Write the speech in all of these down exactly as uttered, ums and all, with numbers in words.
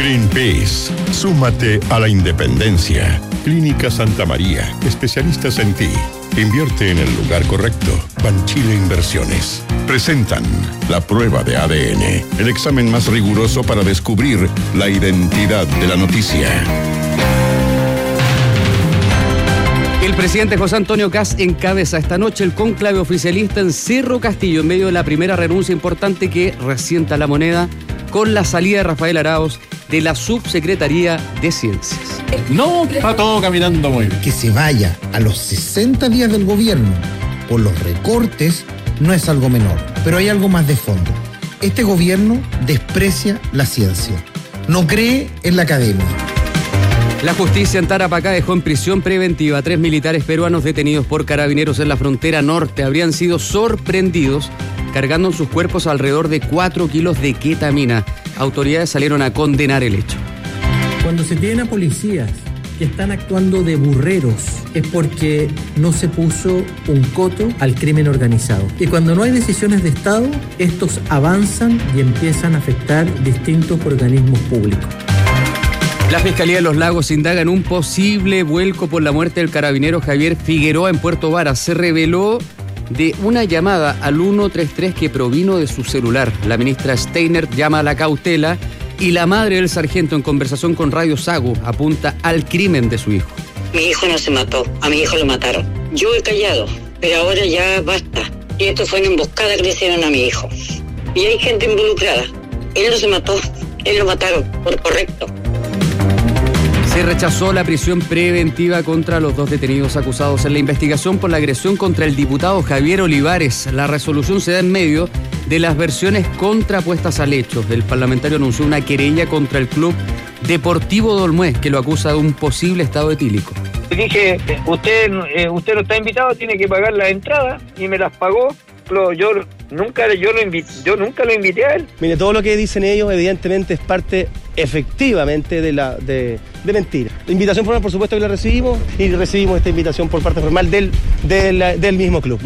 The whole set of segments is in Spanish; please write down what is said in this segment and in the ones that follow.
Greenpeace, súmate a la independencia. Clínica Santa María, especialistas en ti. Invierte en el lugar correcto. Banchile Inversiones. Presentan la prueba de A D N, el examen más riguroso para descubrir la identidad de la noticia. El presidente José Antonio Kast encabeza esta noche el cónclave oficialista en Cerro Castillo en medio de la primera renuncia importante que resienta la moneda con la salida de Rafael Arauz de la Subsecretaría de Ciencias. No, está todo caminando muy bien. Que se vaya a los sesenta días del gobierno por los recortes no es algo menor, pero hay algo más de fondo. Este gobierno desprecia la ciencia, no cree en la academia. La justicia en Tarapacá dejó en prisión preventiva a tres militares peruanos detenidos por carabineros en la frontera norte. Habrían sido sorprendidos cargando en sus cuerpos alrededor de cuatro kilos de ketamina. Autoridades salieron a condenar el hecho. Cuando se tienen a policías que están actuando de burreros es porque no se puso un coto al crimen organizado. Y cuando no hay decisiones de Estado, estos avanzan y empiezan a afectar distintos organismos públicos. La Fiscalía de Los Lagos indaga en un posible vuelco por la muerte del carabinero Javier Figueroa en Puerto Varas. Se reveló de una llamada al ciento treinta y tres que provino de su celular. La ministra Steiner llama a la cautela y la madre del sargento, en conversación con Radio Sago, apunta al crimen de su hijo. Mi hijo no se mató, a mi hijo lo mataron. Yo he callado, pero ahora ya basta. Y esto fue una emboscada que le hicieron a mi hijo. Y hay gente involucrada. Él no se mató, él lo mataron, por correcto. Se rechazó la prisión preventiva contra los dos detenidos acusados en la investigación por la agresión contra el diputado Javier Olivares. La resolución se da en medio de las versiones contrapuestas al hecho. El parlamentario anunció una querella contra el club Deportivo Dolmué, que lo acusa de un posible estado etílico. Dije, usted, eh, usted no está invitado, tiene que pagar la entrada, y me las pagó. Yo nunca, yo, lo invité, yo nunca lo invité a él. Mire, todo lo que dicen ellos evidentemente es parte efectivamente de la de, de mentira. La invitación formal, por supuesto que la recibimos, y recibimos esta invitación por parte formal del, del, del mismo club.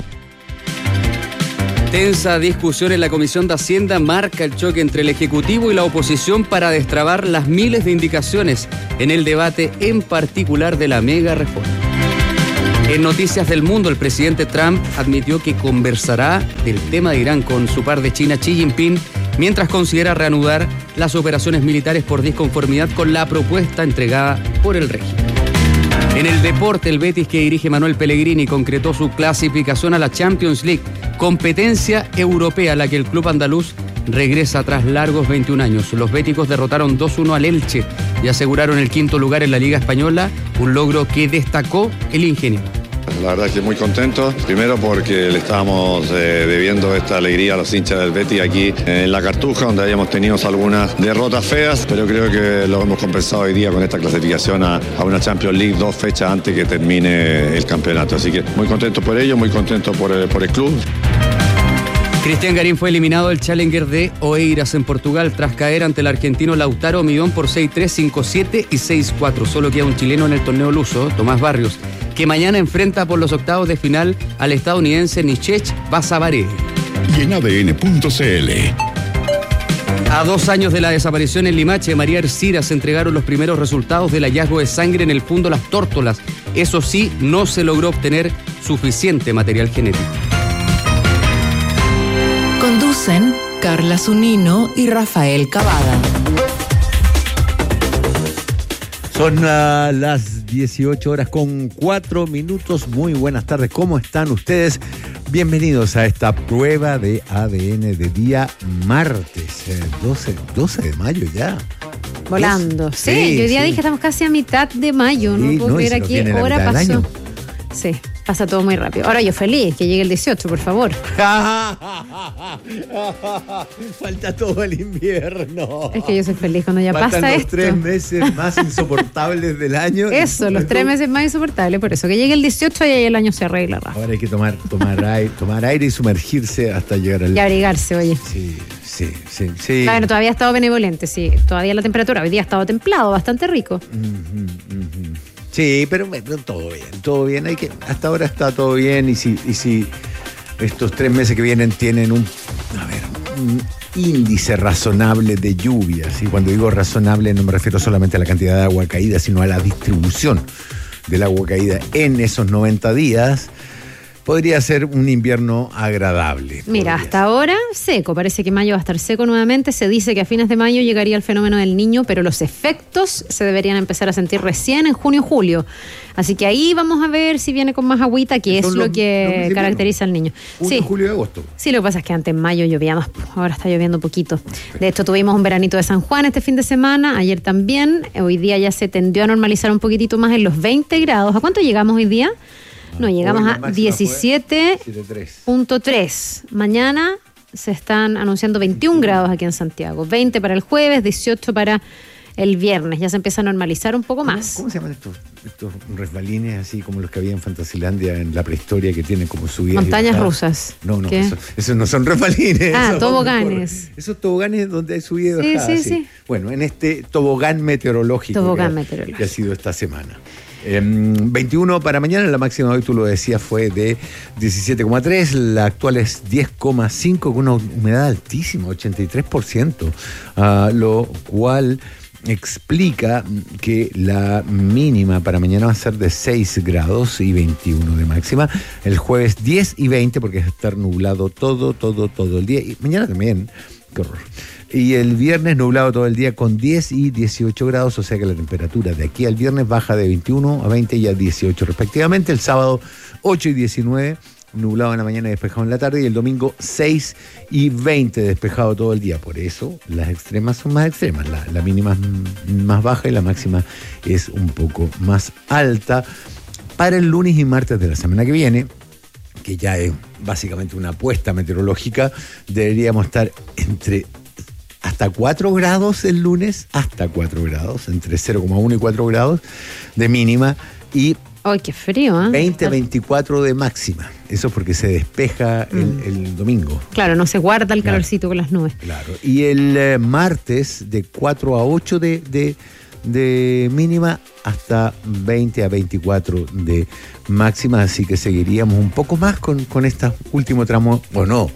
Tensa discusión en la Comisión de Hacienda marca el choque entre el Ejecutivo y la oposición para destrabar las miles de indicaciones en el debate, en particular de la mega reforma. En Noticias del Mundo, el presidente Trump admitió que conversará del tema de Irán con su par de China, Xi Jinping, mientras considera reanudar las operaciones militares por disconformidad con la propuesta entregada por el régimen. En el deporte, el Betis, que dirige Manuel Pellegrini, concretó su clasificación a la Champions League, competencia europea a la que el club andaluz regresa tras largos veintiún años. Los béticos derrotaron dos uno al Elche y aseguraron el quinto lugar en la Liga Española, un logro que destacó el ingeniero. La verdad es que muy contento, primero porque le estábamos eh, debiendo esta alegría a los hinchas del Betis aquí en la Cartuja, donde habíamos tenido algunas derrotas feas, pero creo que lo hemos compensado hoy día con esta clasificación a, a una Champions League dos fechas antes que termine el campeonato. Así que muy contento por ello, muy contento por el, por el club. Cristian Garín fue eliminado del Challenger de Oeiras en Portugal tras caer ante el argentino Lautaro Midón por seis tres, cinco siete y seis cuatro. Solo queda un chileno en el torneo luso, Tomás Barrios, que mañana enfrenta por los octavos de final al estadounidense Nichech Basavaré. Y en A D N punto C L. A dos años de la desaparición en Limache, María Ercira se entregaron los primeros resultados del hallazgo de sangre en el fondo Las Tórtolas. Eso sí, no se logró obtener suficiente material genético. Conducen Carla Zunino y Rafael Cavada. Son uh, las dieciocho horas con cuatro minutos. Muy buenas tardes, ¿cómo están ustedes? Bienvenidos a esta prueba de A D N de día martes, eh, doce de mayo ya. Volando, sí, sí yo hoy día sí. dije, estamos casi a mitad de mayo, no Sí, puedo no, creer y a se qué nos viene la hora mitad del pasó. año. Sí, pasa todo muy rápido. Ahora yo feliz que llegue el dieciocho, por favor. Falta todo el invierno. Es que yo soy feliz cuando ya Faltan pasa los esto. tres meses más insoportables del año. Eso, los tres meses más insoportables. Por eso que llegue el dieciocho y ahí el año se arregla, Rafa. Ahora hay que tomar, tomar, aire, tomar aire y sumergirse hasta llegar al... Y abrigarse, oye. Sí, sí, sí, sí. Claro, todavía ha estado benevolente, sí. Todavía la temperatura hoy día ha estado templado, bastante rico. Uh-huh, uh-huh. Sí, pero bueno, todo bien, todo bien. Hay que, hasta ahora está todo bien y si, y si estos tres meses que vienen tienen un, a ver, un, índice razonable de lluvias. Y cuando digo razonable no me refiero solamente a la cantidad de agua caída, sino a la distribución del agua caída en esos noventa días, podría ser un invierno agradable. Mira, hasta ahora seco. Parece que mayo va a estar seco nuevamente. Se dice que a fines de mayo llegaría el fenómeno del Niño, pero los efectos se deberían empezar a sentir recién en junio o julio. Así que ahí vamos a ver si viene con más agüita, que es lo que caracteriza al Niño. Junio, sí. julio y agosto. Sí, lo que pasa es que antes en mayo llovía más, ahora está lloviendo poquito. De hecho, tuvimos un veranito de San Juan este fin de semana, ayer también. Hoy día ya se tendió a normalizar un poquitito más en los veinte grados. ¿A cuánto llegamos hoy día? No, llegamos a diecisiete punto tres. Mañana se están anunciando veintiún grados aquí en Santiago. veinte para el jueves, dieciocho para el viernes. Ya se empieza a normalizar un poco más. ¿Cómo, cómo se llaman estos, estos resbalines así como los que había en Fantasilandia en la prehistoria que tienen como subidas? Montañas rusas. No, no, esos eso no son resbalines. Ah, esos toboganes. Esos toboganes donde hay subidas y bajadas. Sí, sí, sí. Bueno, en este tobogán meteorológico, tobogán que, meteorológico. que ha sido esta semana. Eh, veintiuno para mañana, la máxima hoy, tú lo decías, fue de diecisiete coma tres, la actual es diez coma cinco, con una humedad altísima, ochenta y tres por ciento, uh, lo cual explica que la mínima para mañana va a ser de seis grados y veintiuno de máxima, el jueves diez y veinte, porque es estar nublado todo, todo, todo el día, y mañana también, qué horror. Y el viernes nublado todo el día con diez y dieciocho grados, o sea que la temperatura de aquí al viernes baja de veintiuno a veinte y a dieciocho respectivamente. El sábado ocho y diecinueve, nublado en la mañana y despejado en la tarde. Y el domingo seis y veinte, despejado todo el día. Por eso las extremas son más extremas. La, la mínima es más baja y la máxima es un poco más alta. Para el lunes y martes de la semana que viene, que ya es básicamente una apuesta meteorológica, deberíamos estar entre hasta cuatro grados el lunes, hasta cuatro grados, entre cero coma uno y cuatro grados de mínima y ¡ay, qué frío! ¿eh? veinte a veinticuatro de máxima. Eso porque se despeja el, mm. el domingo. Claro, no se guarda el claro. calorcito con las nubes. Claro. Y el eh, martes de cuatro a ocho de, de, de mínima hasta veinte a veinticuatro de máxima. Así que seguiríamos un poco más con, con este último tramo, o no,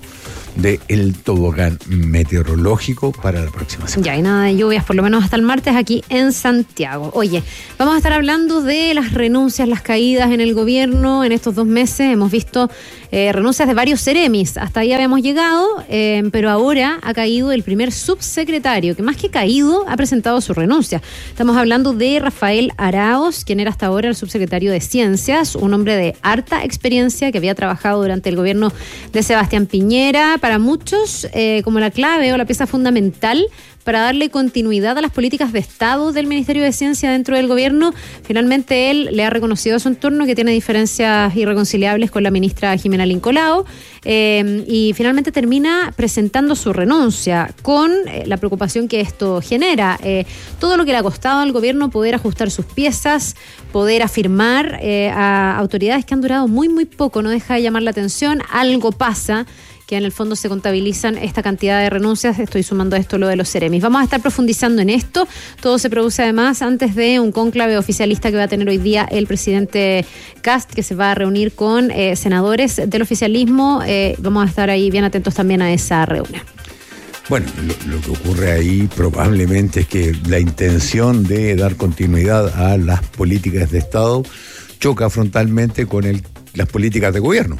del tobogán meteorológico para la próxima semana. Ya hay nada de lluvias, por lo menos hasta el martes aquí en Santiago. Oye, vamos a estar hablando de las renuncias, las caídas en el gobierno en estos dos meses. Hemos visto eh, renuncias de varios seremis, hasta ahí habíamos llegado, eh, pero ahora ha caído el primer subsecretario, que más que caído ha presentado su renuncia. Estamos hablando de Rafael Araos, quien era hasta ahora el subsecretario de Ciencias, un hombre de harta experiencia que había trabajado durante el gobierno de Sebastián Piñera, para muchos eh, como la clave o la pieza fundamental para darle continuidad a las políticas de Estado del Ministerio de Ciencia dentro del gobierno. Finalmente él le ha reconocido a su entorno que tiene diferencias irreconciliables con la ministra Jimena Lincolao eh, y finalmente termina presentando su renuncia con eh, la preocupación que esto genera. Eh, todo lo que le ha costado al gobierno poder ajustar sus piezas, poder afirmar eh, a autoridades que han durado muy, muy poco, no deja de llamar la atención. Algo pasa que en el fondo se contabilizan esta cantidad de renuncias. Estoy sumando a esto lo de los seremis. Vamos a estar profundizando en esto. Todo se produce además antes de un cónclave oficialista que va a tener hoy día el presidente Kast, que se va a reunir con eh, senadores del oficialismo. Eh, vamos a estar ahí bien atentos también a esa reunión. Bueno, lo, lo que ocurre ahí probablemente es que la intención de dar continuidad a las políticas de Estado choca frontalmente con el, las políticas de gobierno.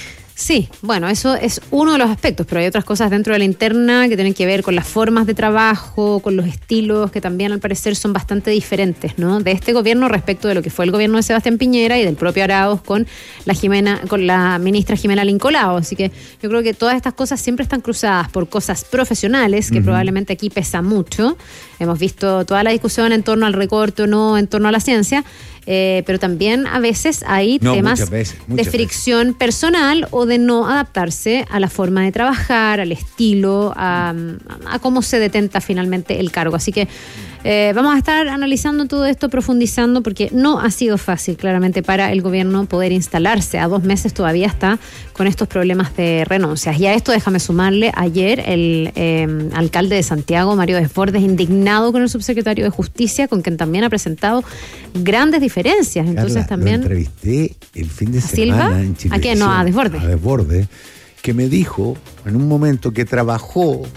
Sí, bueno, eso es uno de los aspectos, pero hay otras cosas dentro de la interna que tienen que ver con las formas de trabajo, con los estilos, que también al parecer son bastante diferentes, ¿no? De este gobierno respecto de lo que fue el gobierno de Sebastián Piñera y del propio Araos con la Jimena, con la ministra Jimena Lincolao. Así que yo creo que todas estas cosas siempre están cruzadas por cosas profesionales, que uh-huh. probablemente aquí pesa mucho. Hemos visto toda la discusión en torno al recorte o no, en torno a la ciencia. Eh, pero también a veces hay no, temas muchas veces, muchas de fricción veces. personal o de no adaptarse a la forma de trabajar, al estilo, a, a cómo se detenta finalmente el cargo. Así que eh, vamos a estar analizando todo esto, profundizando, porque no ha sido fácil claramente para el gobierno poder instalarse. A dos meses todavía está con estos problemas de renuncias. Y a esto déjame sumarle, ayer el eh, alcalde de Santiago, Mario Desbordes, indignado con el subsecretario de Justicia, con quien también ha presentado grandes diferencias. Entonces Carla, también lo entrevisté el fin de semana Silva? en Chile. ¿A qué? No, a Desbordes. A Desbordes, que me dijo en un momento que trabajó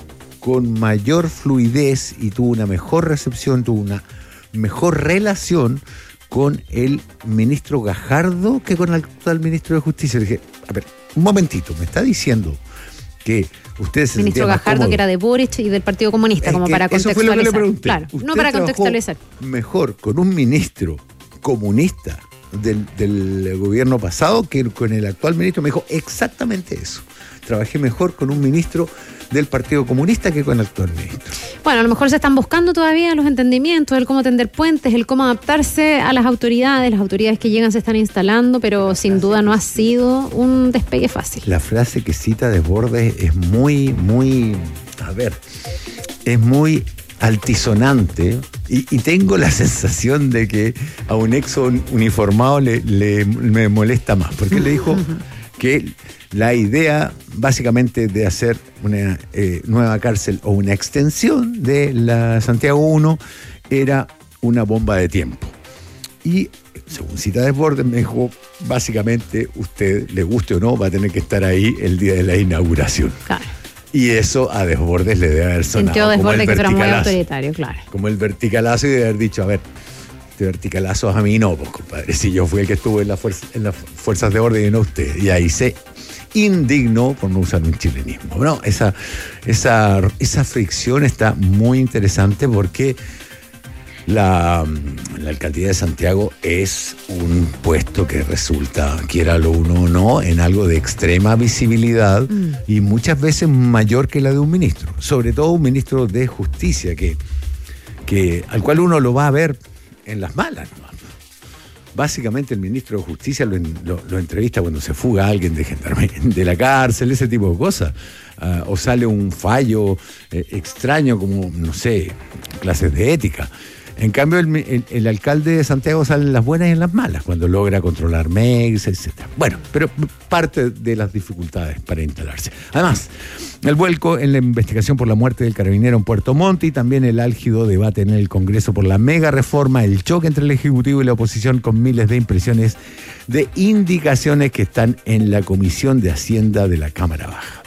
con mayor fluidez y tuvo una mejor recepción, tuvo una mejor relación con el ministro Gajardo que con el actual ministro de Justicia. Le dije, a ver, un momentito, me está diciendo que ustedes se ministro Gajardo, que era de Boric y del Partido Comunista, es como para eso contextualizar. Fue lo que le pregunté. Claro, no para contextualizar. Mejor con un ministro comunista del, del gobierno pasado que con el actual ministro. Me dijo exactamente eso. Trabajé mejor con un ministro del Partido Comunista que con el actual ministro. Bueno, a lo mejor se están buscando todavía los entendimientos, el cómo tender puentes, el cómo adaptarse a las autoridades. Las autoridades que llegan se están instalando, pero sin duda no ha sido un despegue fácil. La frase que cita Desbordes es muy, muy, a ver, es muy altisonante y, y tengo la sensación de que a un ex uniformado le, le me molesta más, porque le dijo que la idea básicamente de hacer una eh, nueva cárcel o una extensión de la Santiago uno era una bomba de tiempo. Y según cita Desbordes, me dijo, básicamente usted, le guste o no, va a tener que estar ahí el día de la inauguración. Claro. Y eso a Desbordes le debe haber sonado Sintió Desbordes como el que era muy verticalazo. autoritario, claro. Como el verticalazo y de haber dicho, a ver, este verticalazo a mí no, pues compadre, si yo fui el que estuvo en, la fuerza, en las fuerzas de orden y no usted. Y ahí se indignó, por no usar un chilenismo. No, esa, esa, esa fricción está muy interesante porque la, la alcaldía de Santiago es un puesto que resulta, quiera lo uno o no, en algo de extrema visibilidad mm. y muchas veces mayor que la de un ministro, sobre todo un ministro de Justicia, que, que, al cual uno lo va a ver en las malas, ¿no? Básicamente el ministro de Justicia lo, lo, lo entrevista cuando se fuga alguien de, de la cárcel, ese tipo de cosas. Uh, o sale un fallo eh, extraño como, no sé, clases de ética. En cambio, el, el, el alcalde de Santiago sale en las buenas y en las malas, cuando logra controlar M E X, etcétera. Bueno, pero parte de las dificultades para instalarse. Además, el vuelco en la investigación por la muerte del carabinero en Puerto Montt y también el álgido debate en el Congreso por la mega reforma, el choque entre el Ejecutivo y la oposición con miles de impresiones de indicaciones que están en la Comisión de Hacienda de la Cámara Baja.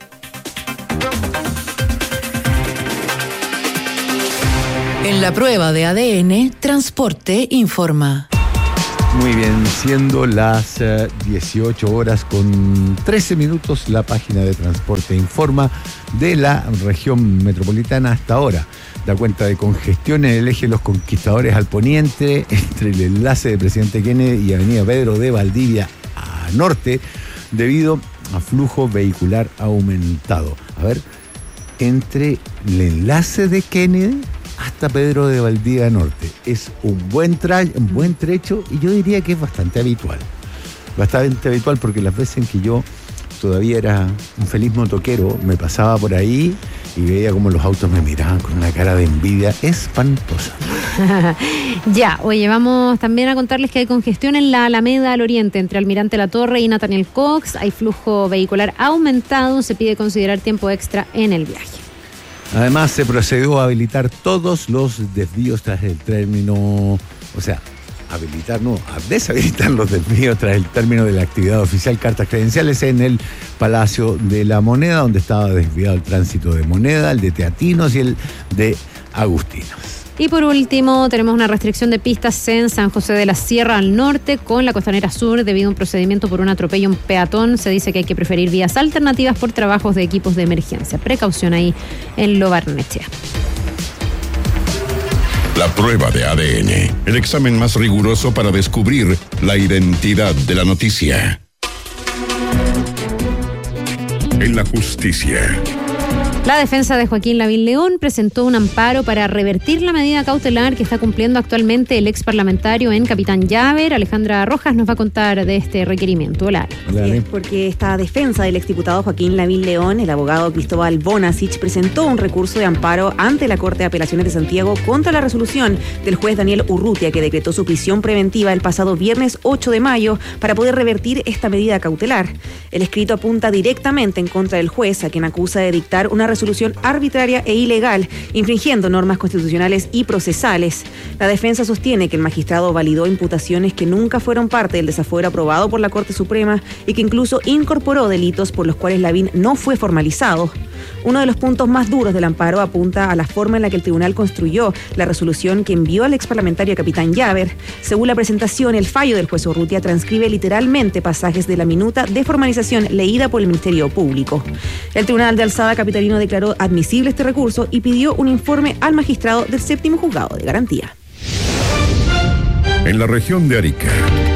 En la prueba de A D N, Transporte informa. Muy bien, siendo las uh, dieciocho horas con trece minutos, la página de Transporte informa de la región metropolitana hasta ahora. Da cuenta de congestión en el eje de los Conquistadores al poniente, entre el enlace de Presidente Kennedy y Avenida Pedro de Valdivia a norte, debido a flujo vehicular aumentado. A ver, entre el enlace de Kennedy hasta Pedro de Valdivia Norte. Es un buen, tra- un buen trecho y yo diría que es bastante habitual. Bastante habitual porque las veces en que yo todavía era un feliz motoquero, me pasaba por ahí y veía como los autos me miraban con una cara de envidia espantosa. Ya, oye, vamos también a contarles que hay congestión en la Alameda al Oriente, entre Almirante La Torre y Nathaniel Cox. Hay flujo vehicular aumentado, se pide considerar tiempo extra en el viaje. Además, se procedió a habilitar todos los desvíos tras el término, o sea, habilitar, no, a deshabilitar los desvíos tras el término de la actividad oficial cartas credenciales en el Palacio de la Moneda, donde estaba desviado el tránsito de Moneda, el de Teatinos y el de Agustinos. Y por último, tenemos una restricción de pistas en San José de la Sierra al norte con la Costanera Sur debido a un procedimiento por un atropello a un peatón. Se dice que hay que preferir vías alternativas por trabajos de equipos de emergencia. Precaución ahí en Lo Barnechea. La prueba de A D N, el examen más riguroso para descubrir la identidad de la noticia. En la justicia. La defensa de Joaquín Lavín León presentó un amparo para revertir la medida cautelar que está cumpliendo actualmente el ex parlamentario en Capitán Llaver. Alejandra Rojas nos va a contar de este requerimiento. Hola. Así es, porque esta defensa del exdiputado Joaquín Lavín León, el abogado Cristóbal Bonasich, presentó un recurso de amparo ante la Corte de Apelaciones de Santiago contra la resolución del juez Daniel Urrutia, que decretó su prisión preventiva el pasado viernes ocho de mayo para poder revertir esta medida cautelar. El escrito apunta directamente en contra del juez, a quien acusa de dictar una resolución arbitraria e ilegal, infringiendo normas constitucionales y procesales. La defensa sostiene que el magistrado validó imputaciones que nunca fueron parte del desafuero aprobado por la Corte Suprema y que incluso incorporó delitos por los cuales Lavín no fue formalizado. Uno de los puntos más duros del amparo apunta a la forma en la que el tribunal construyó la resolución que envió al exparlamentario Capitán Llaver. Según la presentación, el fallo del juez Urrutia transcribe literalmente pasajes de la minuta de formalización leída por el Ministerio Público. El Tribunal de Alzada capitalino declaró admisible este recurso y pidió un informe al magistrado del séptimo juzgado de garantía. En la región de Arica.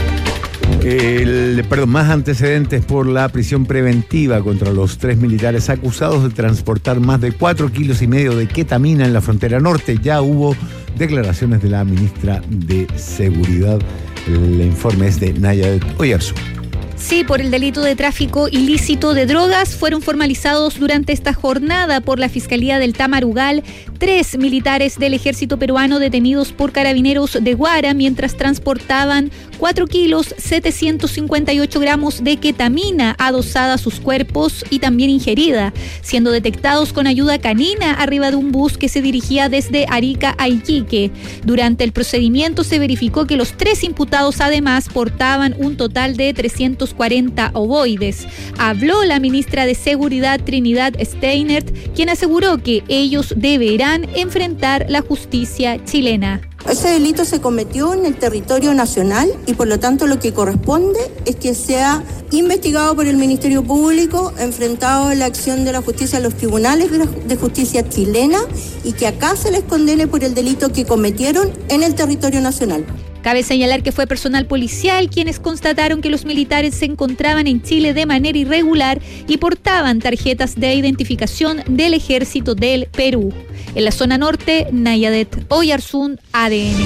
El, perdón, más antecedentes por la prisión preventiva contra los tres militares acusados de transportar más de cuatro kilos y medio de ketamina en la frontera norte. Ya hubo declaraciones de la ministra de Seguridad. El informe es de Nayadet Oyarzún. Sí, por el delito de tráfico ilícito de drogas fueron formalizados durante esta jornada por la Fiscalía del Tamarugal tres militares del ejército peruano detenidos por carabineros de Guara mientras transportaban cuatro kilos setecientos cincuenta y ocho gramos de ketamina adosada a sus cuerpos y también ingerida, siendo detectados con ayuda canina arriba de un bus que se dirigía desde Arica a Iquique. Durante el procedimiento se verificó que los tres imputados además portaban un total de trescientos cuarenta ovoides. Habló la ministra de Seguridad Trinidad Steinert, quien aseguró que ellos deberán enfrentar la justicia chilena. Ese delito se cometió en el territorio nacional y por lo tanto lo que corresponde es que sea investigado por el Ministerio Público, enfrentado a la acción de la justicia a los tribunales de justicia chilena y que acá se les condene por el delito que cometieron en el territorio nacional. Cabe señalar que fue personal policial quienes constataron que los militares se encontraban en Chile de manera irregular y portaban tarjetas de identificación del Ejército del Perú. En la zona norte, Nayadet Oyarzún, A D N.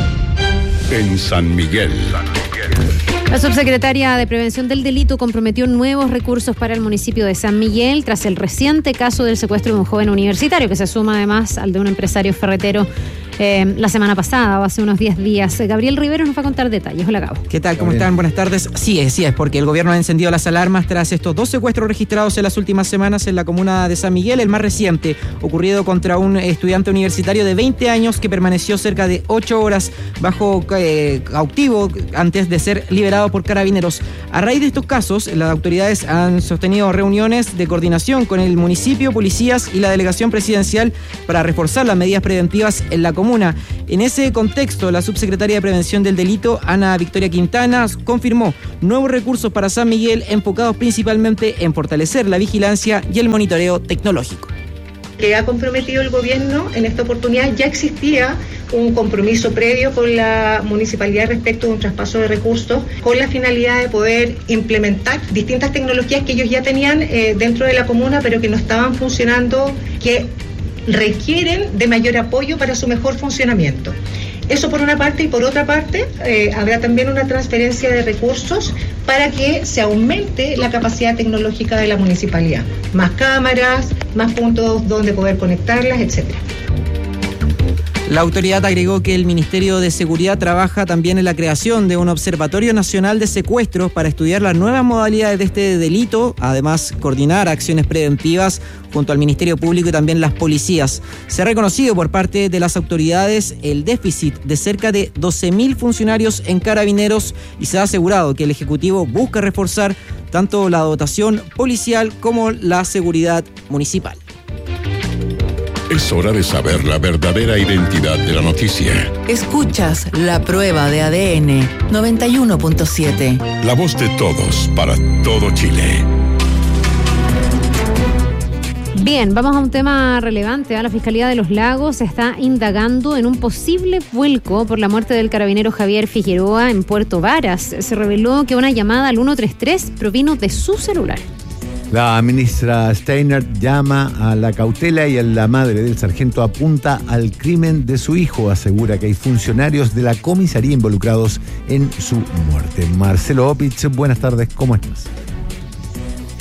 En San Miguel. La subsecretaria de Prevención del Delito comprometió nuevos recursos para el municipio de San Miguel tras el reciente caso del secuestro de un joven universitario que se suma además al de un empresario ferretero eh, la semana pasada o hace unos diez días. Gabriel Rivero nos va a contar detalles. Hola, Gabo. ¿Qué tal? ¿Cómo Gabriel. están? Buenas tardes. Sí es, sí es, porque el gobierno ha encendido las alarmas tras estos dos secuestros registrados en las últimas semanas en la comuna de San Miguel. El más reciente, ocurrido contra un estudiante universitario de veinte años que permaneció cerca de ocho horas bajo eh, cautivo antes de ser liberado por carabineros. A raíz de estos casos, las autoridades han sostenido reuniones de coordinación con el municipio, policías y la delegación presidencial para reforzar las medidas preventivas en la comuna. En ese contexto, la subsecretaria de Prevención del Delito, Ana Victoria Quintana, confirmó nuevos recursos para San Miguel enfocados principalmente en fortalecer la vigilancia y el monitoreo tecnológico. Que ha comprometido el gobierno en esta oportunidad, ya existía un compromiso previo con la municipalidad respecto de un traspaso de recursos con la finalidad de poder implementar distintas tecnologías que ellos ya tenían eh, dentro de la comuna pero que no estaban funcionando, que requieren de mayor apoyo para su mejor funcionamiento. Eso por una parte, y por otra parte eh, habrá también una transferencia de recursos para que se aumente la capacidad tecnológica de la municipalidad. Más cámaras, más puntos donde poder conectarlas, etcétera. La autoridad agregó que el Ministerio de Seguridad trabaja también en la creación de un Observatorio Nacional de Secuestros para estudiar las nuevas modalidades de este delito, además coordinar acciones preventivas junto al Ministerio Público y también las policías. Se ha reconocido por parte de las autoridades el déficit de cerca de doce mil funcionarios en Carabineros y se ha asegurado que el Ejecutivo busca reforzar tanto la dotación policial como la seguridad municipal. Es hora de saber la verdadera identidad de la noticia. Escuchas La Prueba de A D N noventa y uno punto siete. La voz de todos para todo Chile. Bien, vamos a un tema relevante. La Fiscalía de los Lagos está indagando en un posible vuelco por la muerte del carabinero Javier Figueroa en Puerto Varas. Se reveló que una llamada al ciento treinta y tres provino de su celular. La ministra Steiner llama a la cautela y a la madre del sargento apunta al crimen de su hijo. Asegura que hay funcionarios de la comisaría involucrados en su muerte. Marcelo Opitz, buenas tardes, ¿cómo estás?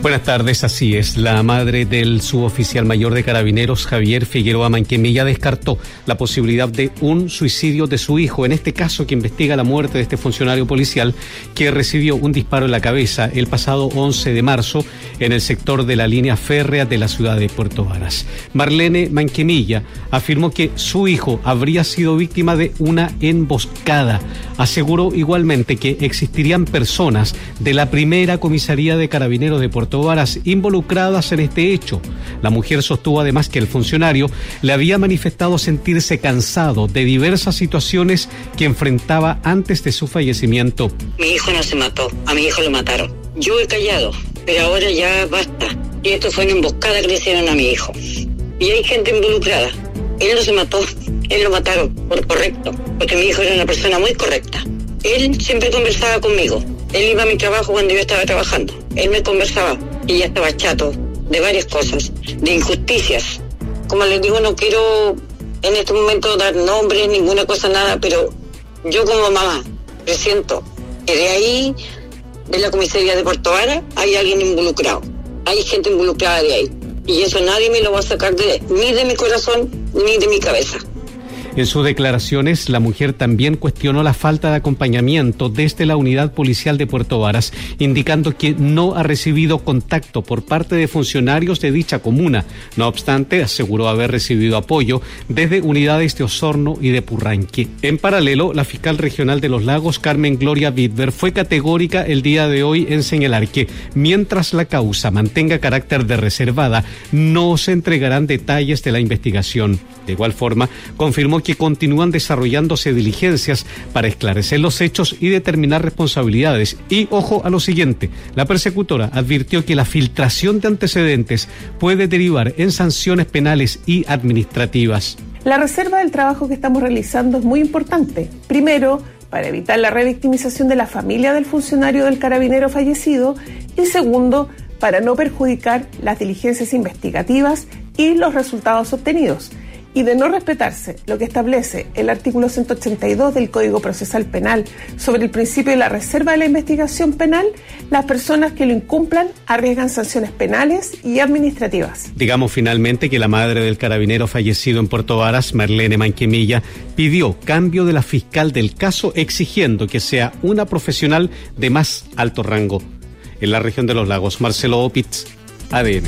Buenas tardes, así es. La madre del suboficial mayor de Carabineros, Javier Figueroa Manquemilla, descartó la posibilidad de un suicidio de su hijo, en este caso que investiga la muerte de este funcionario policial que recibió un disparo en la cabeza el pasado once de marzo en el sector de la línea férrea de la ciudad de Puerto Varas. Marlene Manquemilla afirmó que su hijo habría sido víctima de una emboscada. Aseguró igualmente que existirían personas de la primera comisaría de Carabineros de Puerto Varas involucradas en este hecho. La mujer sostuvo además que el funcionario le había manifestado sentirse cansado de diversas situaciones que enfrentaba antes de su fallecimiento. Mi hijo no se mató, a mi hijo lo mataron. Yo he callado, pero ahora ya basta. Y esto fue una emboscada que le hicieron a mi hijo. Y hay gente involucrada. Él no se mató, él lo mataron por correcto, porque mi hijo era una persona muy correcta. Él siempre conversaba conmigo. Él iba a mi trabajo cuando yo estaba trabajando. Él me conversaba y ya estaba chato de varias cosas, de injusticias. Como les digo, no quiero en este momento dar nombres, ninguna cosa, nada, pero yo como mamá presiento que de ahí, de la comisaría de Puerto Varas, hay alguien involucrado. Hay gente involucrada de ahí. Y eso nadie me lo va a sacar de, ni de mi corazón, ni de mi cabeza. En sus declaraciones, la mujer también cuestionó la falta de acompañamiento desde la unidad policial de Puerto Varas, indicando que no ha recibido contacto por parte de funcionarios de dicha comuna. No obstante, aseguró haber recibido apoyo desde unidades de Osorno y de Purranque. En paralelo, la fiscal regional de Los Lagos, Carmen Gloria Vidver, fue categórica el día de hoy en señalar que, mientras la causa mantenga carácter de reservada, no se entregarán detalles de la investigación. De igual forma, confirmó que continúan desarrollándose diligencias para esclarecer los hechos y determinar responsabilidades. Y ojo a lo siguiente, la persecutora advirtió que la filtración de antecedentes puede derivar en sanciones penales y administrativas. La reserva del trabajo que estamos realizando es muy importante. Primero, para evitar la revictimización de la familia del funcionario del carabinero fallecido, y segundo, para no perjudicar las diligencias investigativas y los resultados obtenidos. Y de no respetarse lo que establece el artículo ciento ochenta y dos del Código Procesal Penal sobre el principio de la reserva de la investigación penal, las personas que lo incumplan arriesgan sanciones penales y administrativas. Digamos finalmente que la madre del carabinero fallecido en Puerto Varas, Marlene Manquemilla, pidió cambio de la fiscal del caso, exigiendo que sea una profesional de más alto rango. En la región de Los Lagos, Marcelo Opitz, A D N.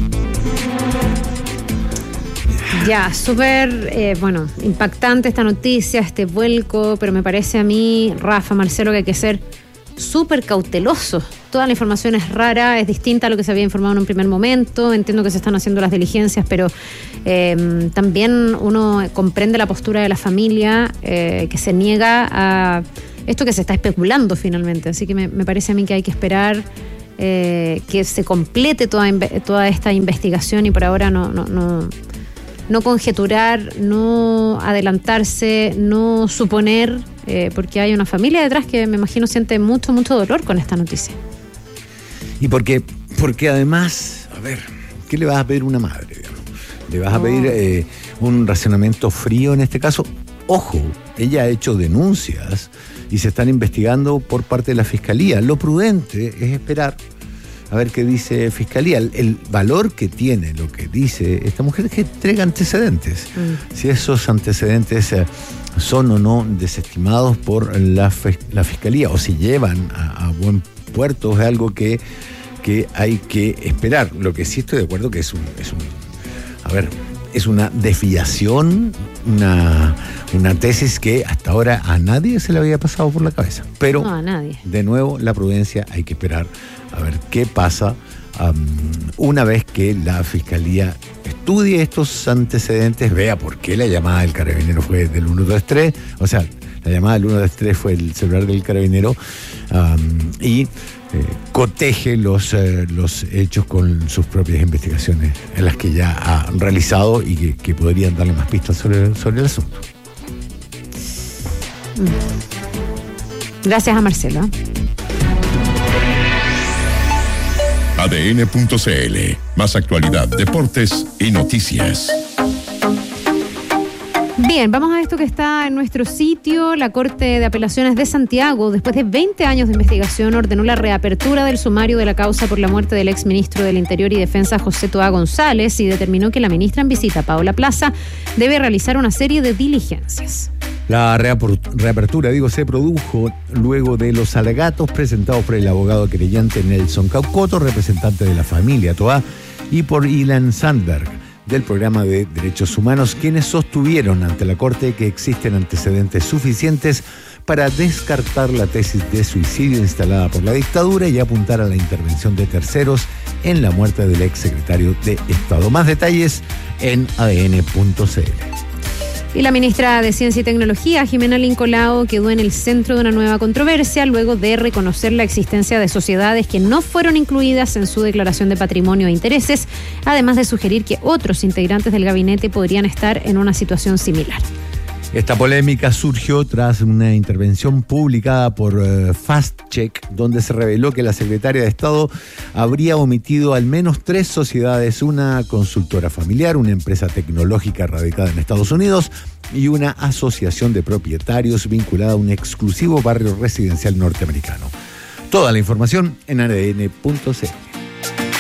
Ya, súper, eh, bueno, impactante esta noticia, este vuelco, pero me parece a mí, Rafa, Marcelo, que hay que ser súper cauteloso. Toda la información es rara, es distinta a lo que se había informado en un primer momento. Entiendo que se están haciendo las diligencias, pero eh, también uno comprende la postura de la familia eh, que se niega a esto que se está especulando finalmente. Así que me, me parece a mí que hay que esperar eh, que se complete toda, toda esta investigación y por ahora no... no, no No conjeturar, no adelantarse, no suponer, eh, porque hay una familia detrás que me imagino siente mucho, mucho dolor con esta noticia. Y porque, porque además, a ver, ¿qué le vas a pedir a una madre? Digamos? ¿Le vas a pedir eh, un racionamiento frío en este caso? Ojo, ella ha hecho denuncias y se están investigando por parte de la Fiscalía. Lo prudente es esperar a ver qué dice Fiscalía. El, el valor que tiene lo que dice esta mujer es que entrega antecedentes. Mm. Si esos antecedentes eh, son o no desestimados por la, la Fiscalía o si llevan a, a buen puerto, es algo que, que hay que esperar. Lo que sí estoy de acuerdo que es un, es un a ver, es una desviación, una, una tesis que hasta ahora a nadie se le había pasado por la cabeza. Pero, no, a nadie. De nuevo, la prudencia, hay que esperar a ver qué pasa um, una vez que la Fiscalía estudie estos antecedentes, vea por qué la llamada del carabinero fue del uno dos tres, o sea, la llamada del uno dos tres fue el celular del carabinero, um, y eh, coteje los, eh, los hechos con sus propias investigaciones, en las que ya ha realizado y que, que podrían darle más pistas sobre, sobre el asunto. Gracias a Marcelo. A D N punto C L, más actualidad, deportes y noticias. Bien, vamos a esto que está en nuestro sitio. La Corte de Apelaciones de Santiago, después de veinte años de investigación, ordenó la reapertura del sumario de la causa por la muerte del exministro del Interior y Defensa José Toá González y determinó que la ministra en visita, Paola Plaza, debe realizar una serie de diligencias. La reapertura, digo, se produjo luego de los alegatos presentados por el abogado querellante Nelson Caucoto, representante de la familia Toá, y por Ilan Sandberg, del Programa de Derechos Humanos, quienes sostuvieron ante la Corte que existen antecedentes suficientes para descartar la tesis de suicidio instalada por la dictadura y apuntar a la intervención de terceros en la muerte del exsecretario de Estado. Más detalles en A D N punto C L. Y la ministra de Ciencia y Tecnología, Jimena Lincolao, quedó en el centro de una nueva controversia luego de reconocer la existencia de sociedades que no fueron incluidas en su declaración de patrimonio e intereses, además de sugerir que otros integrantes del gabinete podrían estar en una situación similar. Esta polémica surgió tras una intervención publicada por uh, Fast Check, donde se reveló que la secretaria de Estado habría omitido al menos tres sociedades, una consultora familiar, una empresa tecnológica radicada en Estados Unidos y una asociación de propietarios vinculada a un exclusivo barrio residencial norteamericano. Toda la información en A D N punto C L.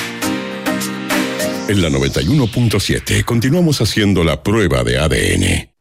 En la noventa y uno punto siete continuamos haciendo la prueba de A D N.